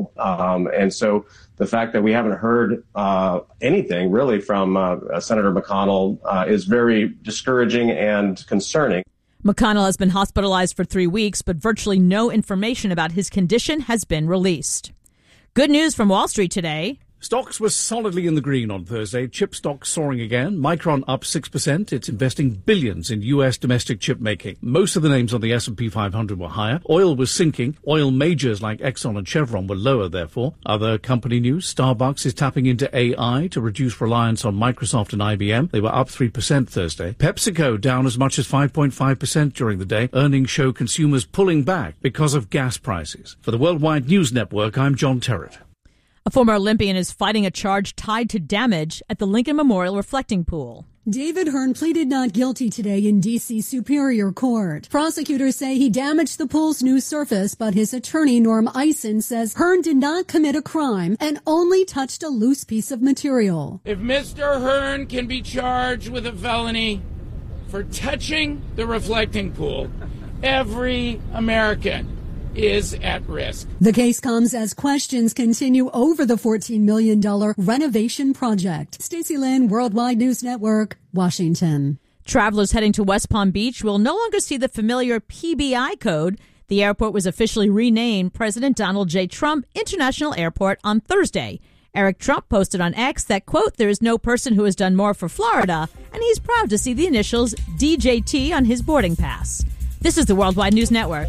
And so the fact that we haven't heard anything really from Senator McConnell is very discouraging and concerning. McConnell has been hospitalized for 3 weeks, but virtually no information about his condition has been released. Good news from Wall Street today. Stocks were solidly in the green on Thursday. Chip stocks soaring again. Micron up 6%. It's investing billions in U.S. domestic chip making. Most of the names on the S&P 500 were higher. Oil was sinking. Oil majors like Exxon and Chevron were lower, therefore. Other company news. Starbucks is tapping into AI to reduce reliance on Microsoft and IBM. They were up 3% Thursday. PepsiCo down as much as 5.5% during the day. Earnings show consumers pulling back because of gas prices. For the Worldwide News Network, I'm John Terrett. A former Olympian is fighting a charge tied to damage at the Lincoln Memorial Reflecting Pool. David Hearn pleaded not guilty today in D.C. Superior Court. Prosecutors say he damaged the pool's new surface, but his attorney, Norm Eisen, says Hearn did not commit a crime and only touched a loose piece of material. If Mr. Hearn can be charged with a felony for touching the reflecting pool, every American is at risk. The case comes as questions continue over the $14 million renovation project. Stacey Lynn, Worldwide News Network, Washington. Travelers heading to West Palm Beach will no longer see the familiar PBI code. The airport was officially renamed President Donald J. Trump International Airport on Thursday. Eric Trump posted on X that, quote, there is no person who has done more for Florida, and he's proud to see the initials DJT on his boarding pass. This is the Worldwide News Network.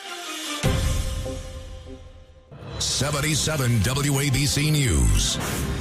77 WABC News.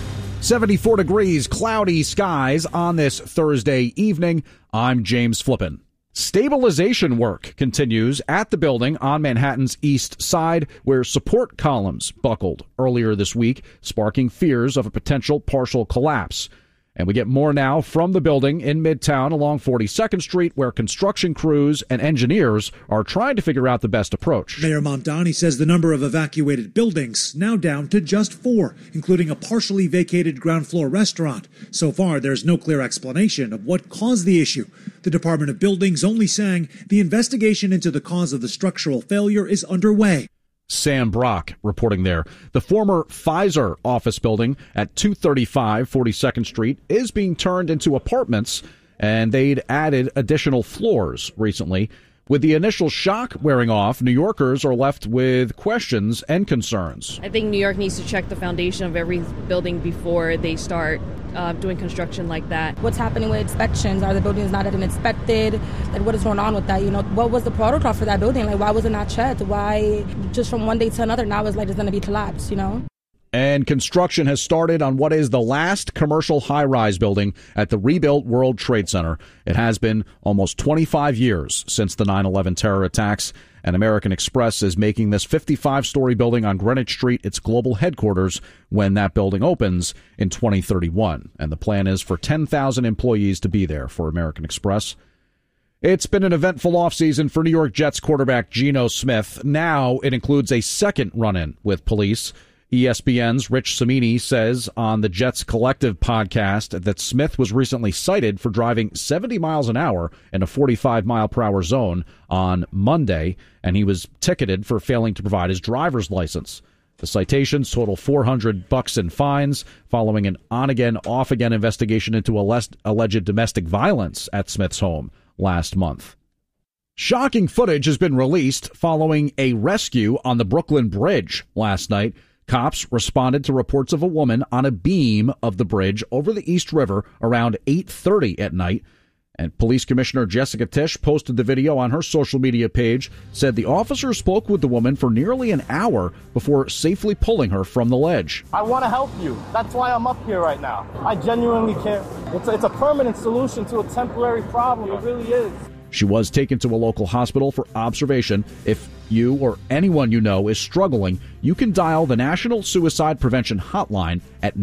74 degrees, cloudy skies on this Thursday evening. I'm James Flippin. Stabilization work continues at the building on Manhattan's East Side, where support columns buckled earlier this week, sparking fears of a potential partial collapse. And we get more now from the building in Midtown along 42nd Street, where construction crews and engineers are trying to figure out the best approach. Mayor Mamdani says the number of evacuated buildings now down to just 4, including a partially vacated ground floor restaurant. So far, there's no clear explanation of what caused the issue. The Department of Buildings only saying the investigation into the cause of the structural failure is underway. Sam Brock reporting there. The former Pfizer office building at 235 42nd Street is being turned into apartments, and they'd added additional floors recently. With the initial shock wearing off, New Yorkers are left with questions and concerns. I think New York needs to check the foundation of every building before they start doing construction like that. What's happening with inspections? Are the buildings not getting inspected? Like, what is going on with that? You know, what was the protocol for that building? Like, why was it not checked? Why just from one day to another now it's like it's going to be collapsed, you know? And construction has started on what is the last commercial high-rise building at the rebuilt World Trade Center. It has been almost 25 years since the 9/11 terror attacks, and American Express is making this 55-story building on Greenwich Street its global headquarters when that building opens in 2031. And the plan is for 10,000 employees to be there for American Express. It's been an eventful offseason for New York Jets quarterback Geno Smith. Now it includes a second run-in with police. ESPN's Rich Cimini says on the Jets Collective podcast that Smith was recently cited for driving 70 miles an hour in a 45-mile-per-hour zone on Monday, and he was ticketed for failing to provide his driver's license. The citations total $400 in fines following an on-again, off-again investigation into alleged domestic violence at Smith's home last month. Shocking footage has been released following a rescue on the Brooklyn Bridge last night. Cops responded to reports of a woman on a beam of the bridge over the East River around 8:30 at night. And Police Commissioner Jessica Tisch posted the video on her social media page, said the officer spoke with the woman for nearly an hour before safely pulling her from the ledge. I want to help you. That's why I'm up here right now. I genuinely care. It's a permanent solution to a temporary problem. It really is. She was taken to a local hospital for observation. If you or anyone you know is struggling, you can dial the National Suicide Prevention Hotline at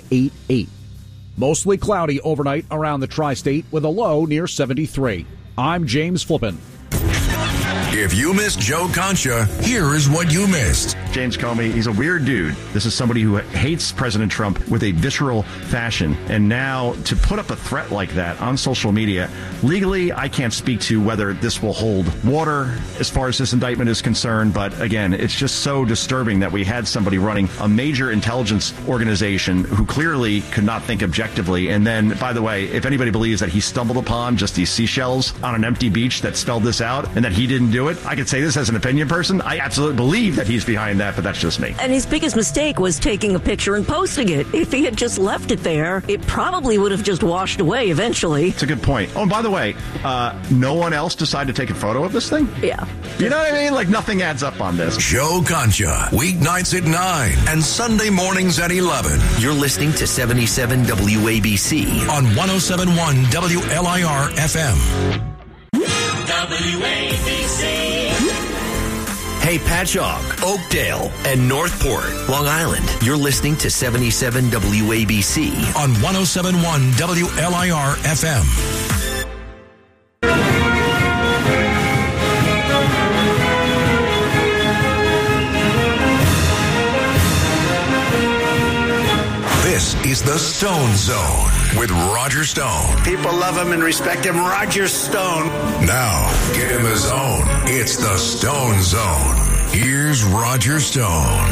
988. Mostly cloudy overnight around the tri-state with a low near 73. I'm James Flippin. If you missed Joe Concha, here is what you missed. James Comey. He's a weird dude. This is somebody who hates President Trump with a visceral fashion. And now to put up a threat like that on social media, legally, I can't speak to whether this will hold water as far as this indictment is concerned. But again, it's just so disturbing that we had somebody running a major intelligence organization who clearly could not think objectively. And then, by the way, if anybody believes that he stumbled upon just these seashells on an empty beach that spelled this out and that he didn't do it, I could say this as an opinion person. I absolutely believe that he's behind that, but that's just me. And his biggest mistake was taking a picture and posting it. If he had just left it there, it probably would have just washed away eventually. It's a good point. Oh, and by the way, no one else decided to take a photo of this thing? Yeah. You know what I mean? Like, nothing adds up on this. Joe Concha, weeknights at 9 and Sunday mornings at 11. You're listening to 77 WABC on 107.1 WLIR FM. WABC. Hey, Patchogue, Oakdale, and Northport, Long Island. You're listening to 77 WABC on 107.1 WLIR FM. This is the Stone Zone with Roger Stone. People love him and respect him. Roger Stone. Now, get in the zone. It's the Stone Zone. Here's Roger Stone.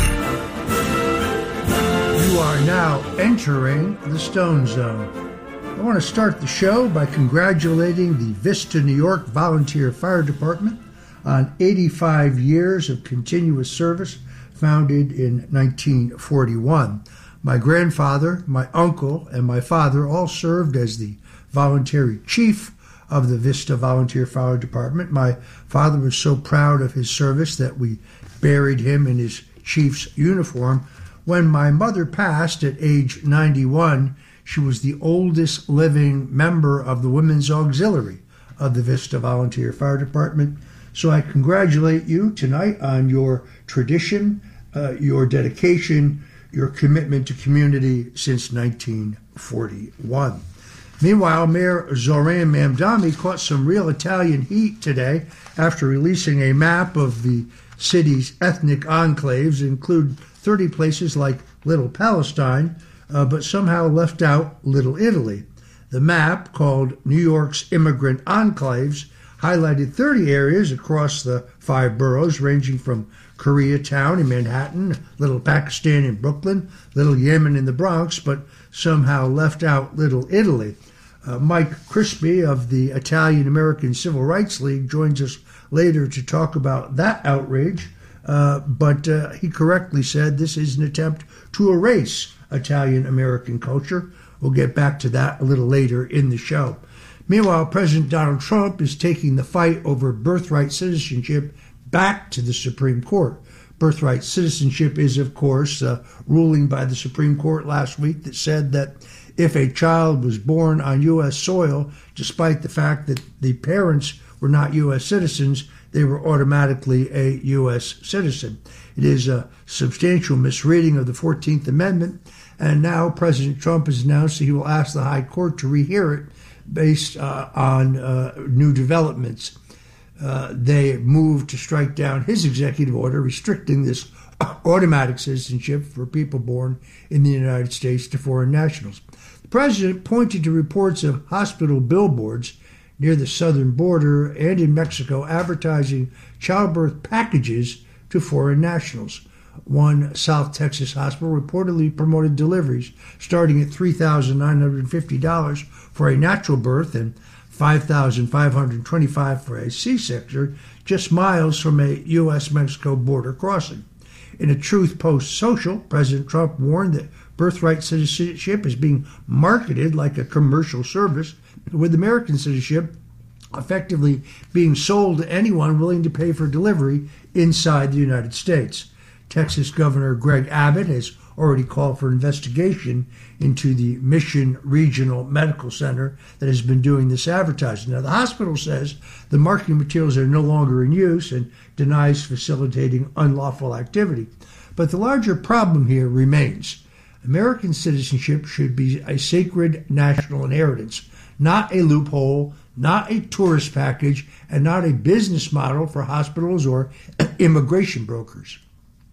You are now entering the Stone Zone. I want to start the show by congratulating the Vista, New York Volunteer Fire Department on 85 years of continuous service, founded in 1941. My grandfather, my uncle, and my father all served as the voluntary chief of the Vista Volunteer Fire Department. My father was so proud of his service that we buried him in his chief's uniform. When my mother passed at age 91, she was the oldest living member of the Women's Auxiliary of the Vista Volunteer Fire Department. So I congratulate you tonight on your tradition, your dedication, your commitment to community since 1941. Meanwhile, Mayor Zoran Mamdani caught some real Italian heat today after releasing a map of the city's ethnic enclaves, include 30 places like Little Palestine, but somehow left out Little Italy. The map, called New York's Immigrant Enclaves, highlighted 30 areas across the 5 boroughs, ranging from Koreatown in Manhattan, Little Pakistan in Brooklyn, Little Yemen in the Bronx, but somehow left out Little Italy. Mike Crispy of the Italian American Civil Rights League joins us later to talk about that outrage, but he correctly said this is an attempt to erase Italian American culture. We'll get back to that a little later in the show. Meanwhile, President Donald Trump is taking the fight over birthright citizenship back to the Supreme Court. Birthright citizenship is, of course, a ruling by the Supreme Court last week that said that if a child was born on U.S. soil, despite the fact that the parents were not U.S. citizens, they were automatically a U.S. citizen. It is a substantial misreading of the 14th Amendment, and now President Trump has announced that he will ask the High Court to rehear it based on new developments. They moved to strike down his executive order restricting this automatic citizenship for people born in the United States to foreign nationals. The president pointed to reports of hospital billboards near the southern border and in Mexico advertising childbirth packages to foreign nationals. One South Texas hospital reportedly promoted deliveries starting at $3,950 for a natural birth and $5,525 for a C-section, just miles from a U.S.-Mexico border crossing. In a Truth Post social, President Trump warned that birthright citizenship is being marketed like a commercial service, with American citizenship effectively being sold to anyone willing to pay for delivery inside the United States. Texas Governor Greg Abbott has already called for investigation into the Mission Regional Medical Center that has been doing this advertising. Now, the hospital says the marketing materials are no longer in use and denies facilitating unlawful activity. But the larger problem here remains. American citizenship should be a sacred national inheritance, not a loophole, not a tourist package, and not a business model for hospitals or immigration brokers.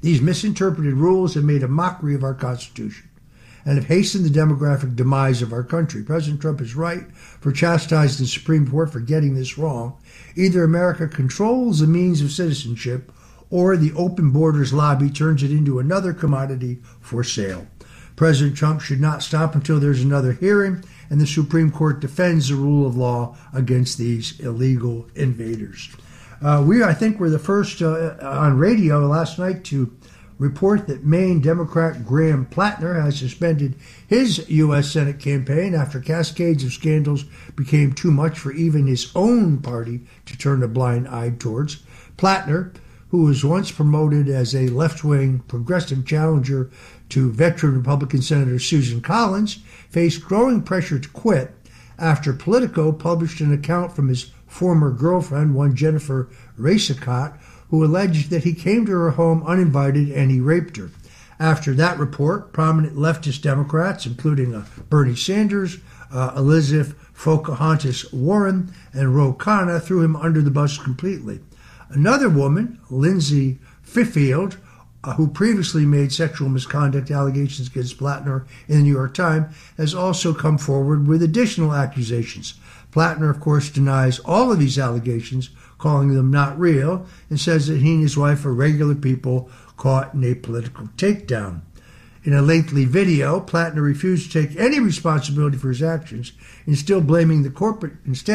These misinterpreted rules have made a mockery of our Constitution and have hastened the demographic demise of our country. President Trump is right for chastising the Supreme Court for getting this wrong. Either America controls the means of citizenship, or the open borders lobby turns it into another commodity for sale. President Trump should not stop until there's another hearing and the Supreme Court defends the rule of law against these illegal invaders. I think we're the first on radio last night to report that Maine Democrat Graham Plattner has suspended his U.S. Senate campaign after cascades of scandals became too much for even his own party to turn a blind eye towards. Plattner, who was once promoted as a left-wing progressive challenger to veteran Republican Senator Susan Collins, faced growing pressure to quit after Politico published an account from his former girlfriend, one Jennifer Racicot, who alleged that he came to her home uninvited and he raped her. After that report, prominent leftist Democrats, including Bernie Sanders, Elizabeth Pocahontas Warren, and Ro Khanna, threw him under the bus completely. Another woman, Lindsay Fifield, who previously made sexual misconduct allegations against Plattner in the New York Times, has also come forward with additional accusations. Plattner, of course, denies all of these allegations, calling them not real, and says that he and his wife are regular people caught in a political takedown. In a lengthy video, Plattner refused to take any responsibility for his actions, instead blaming the corporate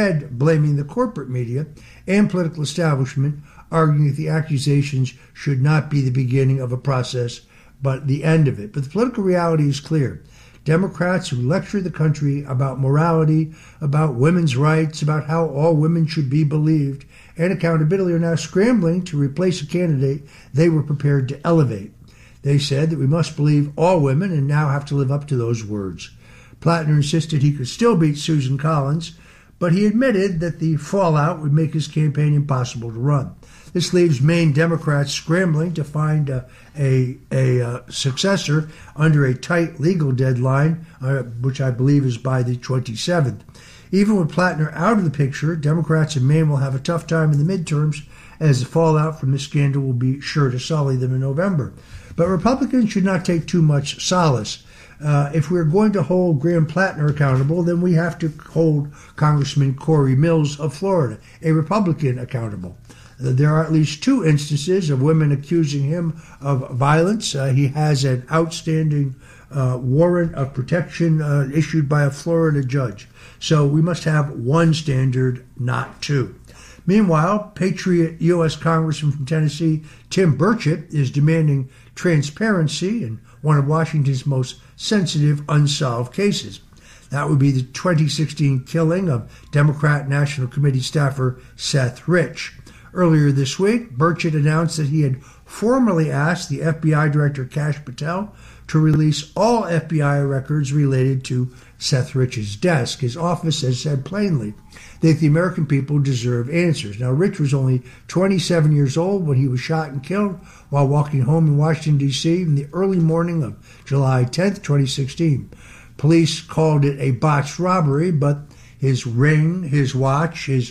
media and political establishment, arguing that the accusations should not be the beginning of a process, but the end of it. But the political reality is clear. Democrats who lecture the country about morality, about women's rights, about how all women should be believed, and accountability are now scrambling to replace a candidate they were prepared to elevate. They said that we must believe all women and now have to live up to those words. Plattner insisted he could still beat Susan Collins, but he admitted that the fallout would make his campaign impossible to run. This leaves Maine Democrats scrambling to find a successor under a tight legal deadline, which I believe is by the 27th. Even with Plattner out of the picture, Democrats in Maine will have a tough time in the midterms, as the fallout from this scandal will be sure to sully them in November. But Republicans should not take too much solace. If we're going to hold Graham Plattner accountable, then we have to hold Congressman Corey Mills of Florida, a Republican, accountable. There are at least 2 instances of women accusing him of violence. He has an outstanding warrant of protection issued by a Florida judge. So we must have one standard, not 2. Meanwhile, Patriot U.S. Congressman from Tennessee, Tim Burchett, is demanding transparency in one of Washington's most sensitive unsolved cases. That would be the 2016 killing of Democrat National Committee staffer Seth Rich. Earlier this week, Burchett announced that he had formally asked the FBI Director Kash Patel to release all FBI records related to Seth Rich's death. His office has said plainly that the American people deserve answers. Now, Rich was only 27 years old when he was shot and killed while walking home in Washington, D.C. in the early morning of July 10th, 2016. Police called it a botched robbery, but his ring, his watch, his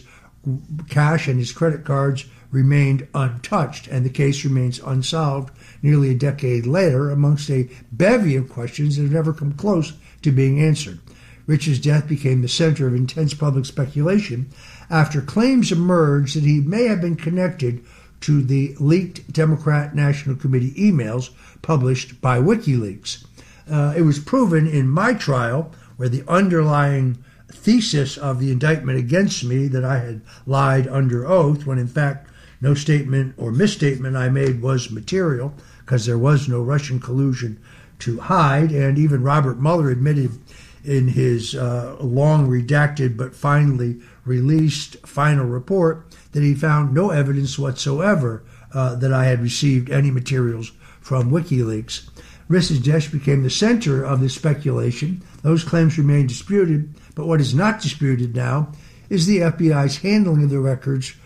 cash, and his credit cards remained untouched, and the case remains unsolved nearly a decade later amongst a bevy of questions that have never come close to being answered. Rich's death became the center of intense public speculation after claims emerged that he may have been connected to the leaked Democrat National Committee emails published by WikiLeaks. It was proven in my trial, where the underlying thesis of the indictment against me that I had lied under oath, when in fact no statement or misstatement I made was material, because there was no Russian collusion to hide. And even Robert Mueller admitted in his long redacted but finally released final report that he found no evidence whatsoever that I had received any materials from WikiLeaks. Rich's death became the center of the speculation. Those claims remain disputed, but what is not disputed now is the FBI's handling of the records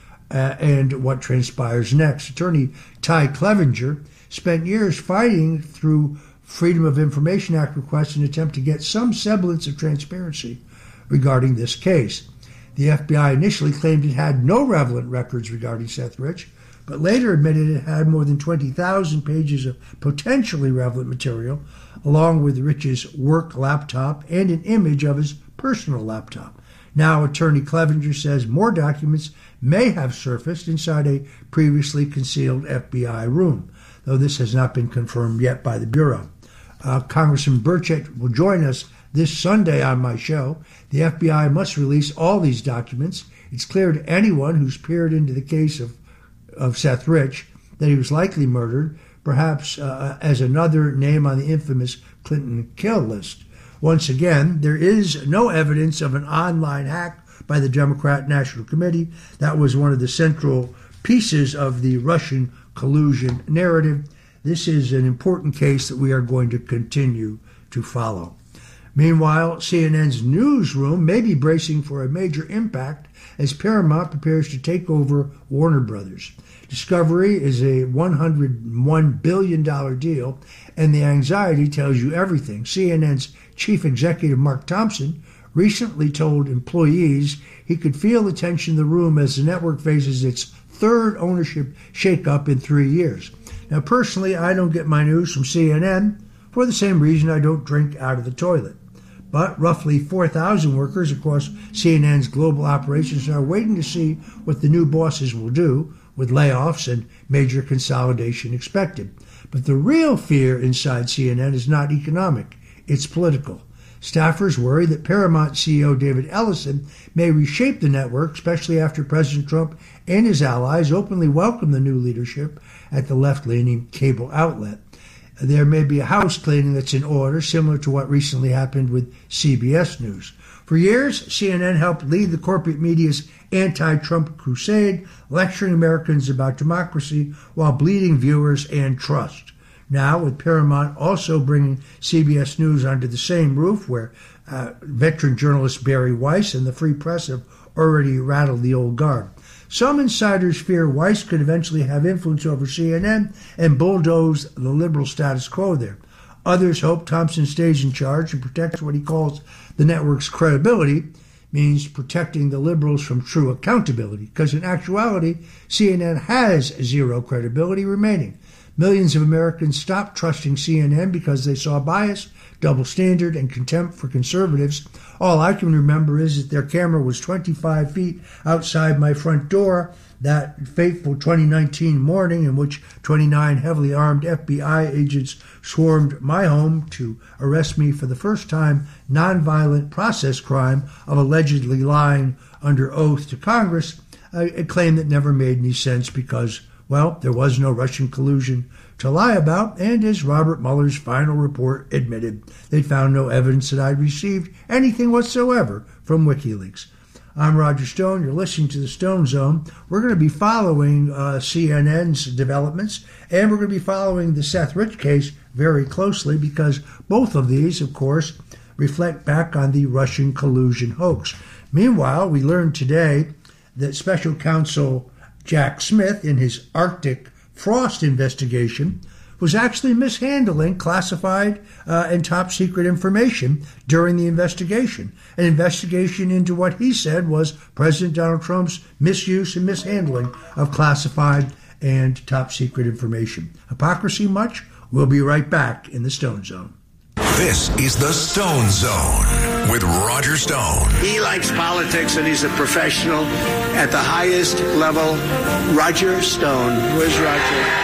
and what transpires next. Attorney Ty Clevenger spent years fighting through Freedom of Information Act requests in an attempt to get some semblance of transparency regarding this case. The FBI initially claimed it had no relevant records regarding Seth Rich, but later admitted it had more than 20,000 pages of potentially relevant material, along with Rich's work laptop and an image of his personal laptop. Now, Attorney Clevenger says more documents may have surfaced inside a previously concealed FBI room, though this has not been confirmed yet by the Bureau. Congressman Burchett will join us this Sunday on my show. The FBI must release all these documents. It's clear to anyone who's peered into the case of Seth Rich that he was likely murdered, perhaps as another name on the infamous Clinton kill list. Once again, there is no evidence of an online hack by the Democrat National Committee. That was one of the central pieces of the Russian collusion narrative. This is an important case that we are going to continue to follow. Meanwhile, CNN's newsroom may be bracing for a major impact as Paramount prepares to take over Warner Brothers. Discovery is a $101 billion deal, and the anxiety tells you everything. CNN's chief executive, Mark Thompson, recently told employees he could feel the tension in the room as the network faces its third ownership shakeup in 3 years. Now, personally, I don't get my news from CNN for the same reason I don't drink out of the toilet. But roughly 4,000 workers across CNN's global operations are waiting to see what the new bosses will do, with layoffs and major consolidation expected. But the real fear inside CNN is not economic, it's political. Staffers worry that Paramount CEO David Ellison may reshape the network, especially after President Trump and his allies openly welcome the new leadership at the left-leaning cable outlet. There may be a house cleaning that's in order, similar to what recently happened with CBS News. For years, CNN helped lead the corporate media's anti-Trump crusade, lecturing Americans about democracy while bleeding viewers and trust. Now, with Paramount also bringing CBS News under the same roof, where veteran journalist Barry Weiss and the Free Press have already rattled the old guard. Some insiders fear Weiss could eventually have influence over CNN and bulldoze the liberal status quo there. Others hope Thompson stays in charge and protects what he calls the network's credibility, means protecting the liberals from true accountability, because in actuality, CNN has zero credibility remaining. Millions of Americans stopped trusting CNN because they saw bias, double standard, and contempt for conservatives. All I can remember is that their camera was 25 feet outside my front door that fateful 2019 morning in which 29 heavily armed FBI agents swarmed my home to arrest me for the first time nonviolent process crime of allegedly lying under oath to Congress, a claim that never made any sense because, well, there was no Russian collusion to lie about, and as Robert Mueller's final report admitted, they found no evidence that I'd received anything whatsoever from WikiLeaks. I'm Roger Stone. You're listening to the Stone Zone. We're going to be following CNN's developments, and we're going to be following the Seth Rich case very closely because both of these, of course, reflect back on the Russian collusion hoax. Meanwhile, we learned today that Special Counsel Jack Smith, in his Arctic Frost investigation, was actually mishandling classified and top-secret information during the investigation. An investigation into what he said was President Donald Trump's misuse and mishandling of classified and top-secret information. Hypocrisy much? We'll be right back in the Stone Zone. This is the Stone Zone with Roger Stone. He likes politics and he's a professional at the highest level. Roger Stone. Where's Roger?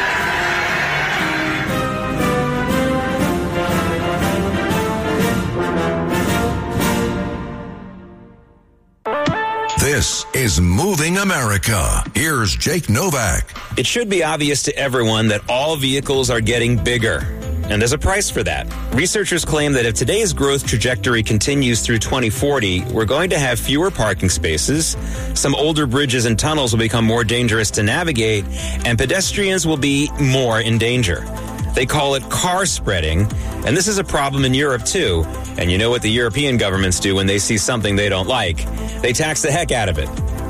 This is Moving America. Here's Jake Novak. It should be obvious to everyone that all vehicles are getting bigger, and there's a price for that. Researchers claim that if today's growth trajectory continues through 2040, we're going to have fewer parking spaces, some older bridges and tunnels will become more dangerous to navigate, and pedestrians will be more in danger. They call it car spreading, and this is a problem in Europe too. And you know what the European governments do when they see something they don't like? They tax the heck out of it.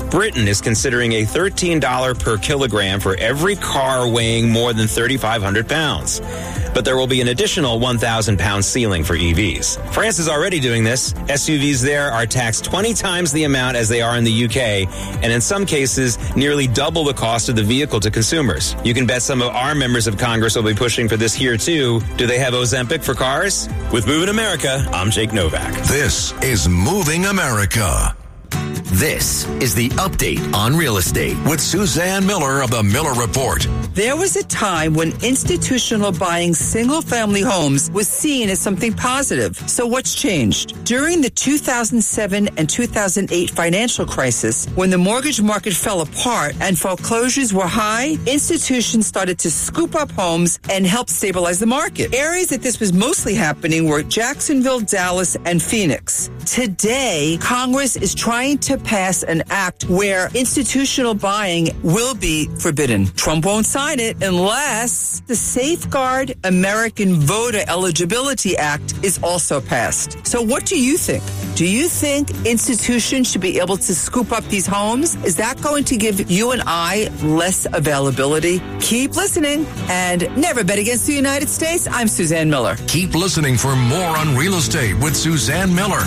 Britain is considering a $13 per kilogram for every car weighing more than 3,500 pounds. But there will be an additional 1,000-pound ceiling for EVs. France is already doing this. SUVs there are taxed 20 times the amount as they are in the UK, and in some cases, nearly double the cost of the vehicle to consumers. You can bet some of our members of Congress will be pushing for this here, too. Do they have Ozempic for cars? With Moving America, I'm Jake Novak. This is Moving America. This is the update on real estate with Suzanne Miller of the Miller Report. There was a time when institutional buying single-family homes was seen as something positive. So what's changed? During the 2007 and 2008 financial crisis, when the mortgage market fell apart and foreclosures were high, institutions started to scoop up homes and help stabilize the market. Areas that this was mostly happening were Jacksonville, Dallas, and Phoenix. Today, Congress is trying to pass an act where institutional buying will be forbidden. Trump won't sign it unless the Safeguard American Voter Eligibility Act is also passed. So what do you think? Do you think institutions should be able to scoop up these homes? Is that going to give you and I less availability? Keep listening and never bet against the United States. I'm Suzanne Miller. Keep listening for more on real estate with Suzanne Miller.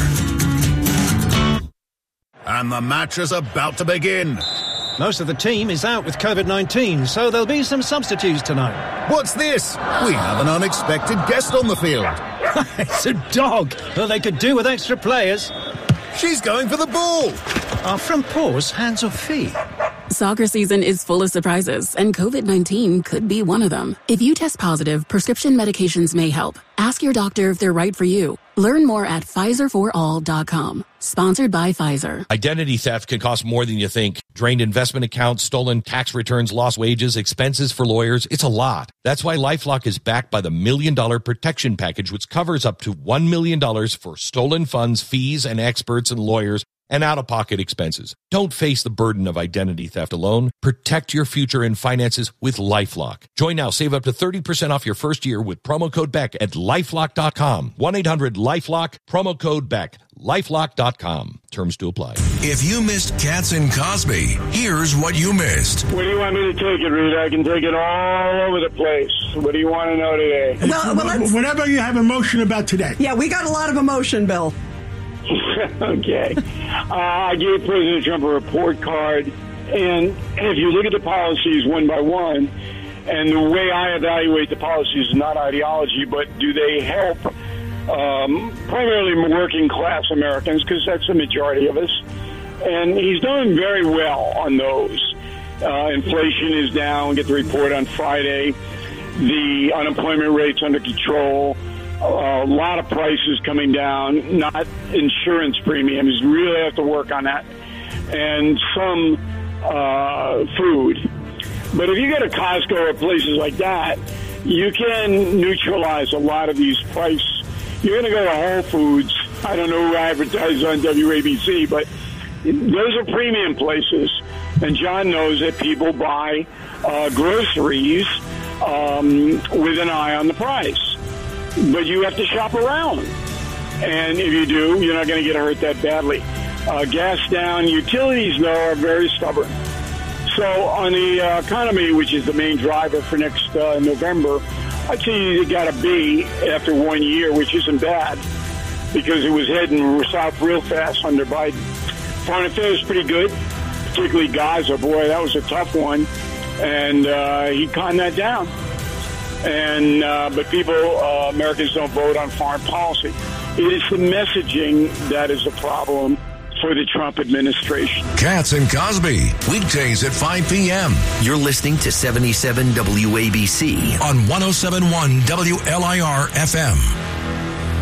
And the match is about to begin. Most of the team is out with COVID-19, so there'll be some substitutes tonight. What's this? We have an unexpected guest on the field. It's a dog. Well, they could do with extra players. She's going for the ball. Are front paws hands or feet? Soccer season is full of surprises, and COVID-19 could be one of them. If you test positive, prescription medications may help. Ask your doctor if they're right for you. Learn more at PfizerForAll.com. Sponsored by Pfizer. Identity theft can cost more than you think. Drained investment accounts, stolen tax returns, lost wages, expenses for lawyers. It's a lot. That's why LifeLock is backed by the $1 Million Protection Package, which covers up to $1 million for stolen funds, fees, and experts and lawyers, and out-of-pocket expenses. Don't face the burden of identity theft alone. Protect your future and finances with LifeLock. Join now. Save up to 30% off your first year with promo code BECK at LifeLock.com. 1-800-LifeLock, promo code BECK. LifeLock.com. Terms to apply. If you missed Katz and Cosby, here's what you missed. Where do you want me to take it, Rita? I can take it all over the place. What do you want to know today? Well, whatever you have emotion about today. Yeah, we got a lot of emotion, Bill. Okay. I gave President Trump a report card, and if you look at the policies one by one, and the way I evaluate the policies is not ideology, but do they help primarily working class Americans, because that's the majority of us, and he's done very well on those. Inflation is down, get the report on Friday. The unemployment rate's under control. A lot of prices coming down, not insurance premiums. Really have to work on that. And some food. But if you go to Costco or places like that, you can neutralize a lot of these prices. You're going to go to Whole Foods. I don't know who advertises on WABC, but those are premium places. And John knows that people buy groceries with an eye on the price. But you have to shop around. And if you do, you're not going to get hurt that badly. Gas down. Utilities, though, are very stubborn. So on the economy, which is the main driver for next November, I'd say you got a B after 1 year, which isn't bad, because it was heading south real fast under Biden. Foreign affairs pretty good, particularly Gaza. Boy, that was a tough one. And he conned that down. And but people, Americans don't vote on foreign policy. It is the messaging that is the problem for the Trump administration. Katz and Cosby, weekdays at 5 p.m. You're listening to 77 WABC on 107.1 WLIR FM.